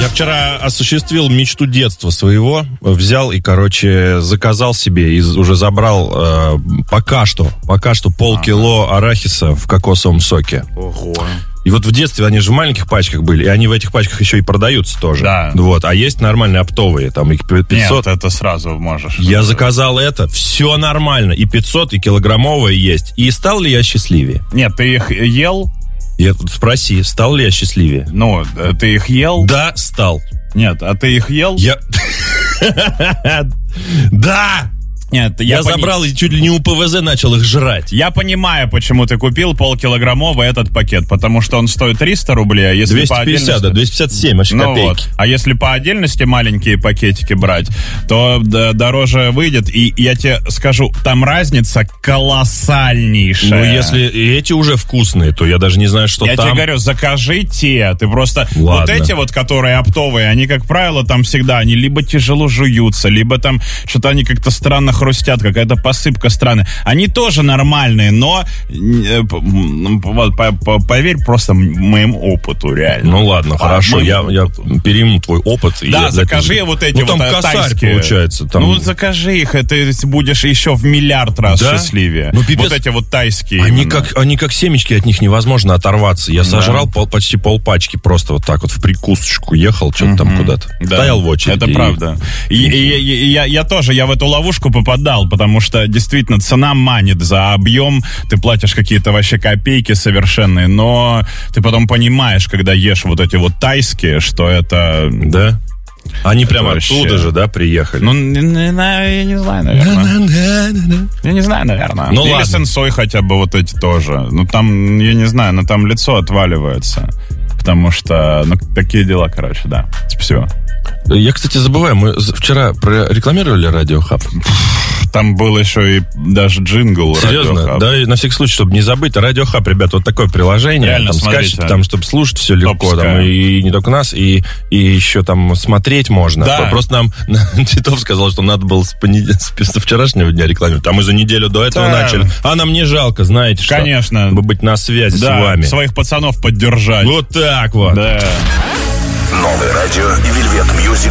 Я вчера осуществил мечту детства своего. Взял и, заказал себе и уже забрал пока что полкило арахиса в кокосовом соке. Ого. И вот в детстве они же в маленьких пачках были, и они в этих пачках еще и продаются тоже. Да. Вот. А есть нормальные оптовые, там их 500. Нет, это сразу можешь. Я заказал это, все нормально. И 500, и килограммовые есть. И стал ли я счастливее? Нет, ты их ел? Спроси, стал ли я счастливее? Ну, ты их ел? Да, стал. Нет, а ты их ел? Да! Нет, я забрал и чуть ли не у ПВЗ начал их жрать. Я понимаю, почему ты купил полкилограммовый этот пакет, потому что он стоит 300 рублей, а если 250, по отдельности... да, 257, вообще копейки. Вот. А если по отдельности маленькие пакетики брать, то дороже выйдет. И я тебе скажу, там разница колоссальнейшая. Ну, если эти уже вкусные, то я даже не знаю, что я там. Я тебе говорю, закажи те. Ты просто... Ладно. Вот эти вот, которые оптовые, они, как правило, там всегда, они либо тяжело жуются, либо там что-то они как-то странно хрустят, какая-то посыпка странная. Они тоже нормальные, но поверь просто моему опыту, реально. Ну ладно, хорошо, я перейму твой опыт. Да, закажи вот эти там вот косарь тайские. Получается. Там... Ну, закажи их, ты будешь еще в миллиард раз счастливее. Ну, пипец. Вот эти вот тайские. Они как семечки, от них невозможно оторваться. Я сожрал почти полпачки, просто вот так вот в прикусочку ехал, что-то там куда-то. Стоял в очереди. Это правда. Я тоже, я в эту ловушку попадал, потому что действительно цена манит за объем, ты платишь какие-то вообще копейки совершенные, но ты потом понимаешь, когда ешь вот эти вот тайские, что это... Да? Они это прямо вообще... оттуда же, да, приехали? Ну, я не знаю, наверное. Я не знаю, наверное. Ну, или ладно. сенсой хотя бы вот эти тоже. Ну, там, я не знаю, но там лицо отваливается. Потому что, такие дела, короче, да. Все. Я, кстати, забываю, мы вчера прорекламировали Радио Хаб. Там был еще и даже джингл. Серьезно? Да, и на всякий случай, чтобы не забыть, Радио Хаб, ребят, вот такое приложение. Реально, там смотрите. скачивайте, там, чтобы слушать все легко. Топовское. Там, и не только нас, и еще там смотреть можно. Да. Просто нам Титов сказал, что надо было со вчерашнего дня рекламировать. Там мы за неделю до этого начали. А нам не жалко, знаете что? Конечно. Чтобы быть на связи с Да, вами. своих пацанов поддержать. Вот так вот. Да. Новое радио и Velvet Music